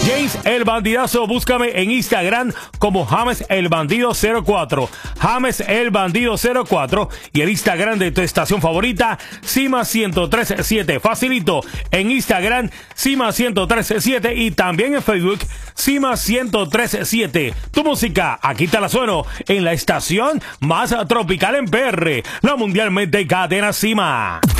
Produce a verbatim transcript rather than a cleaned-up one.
James el Bandidazo, búscame en Instagram como James el Bandido cero cuatro. James el Bandido cero cuatro. Y el Instagram de tu estación favorita, Cima ciento tres punto siete. Facilito. En Instagram, Cima ciento tres punto siete. Y también en Facebook, Cima ciento tres punto siete. Tu música, aquí te la sueno en la estación más tropical en P R, la mundialmente Cadena Cima.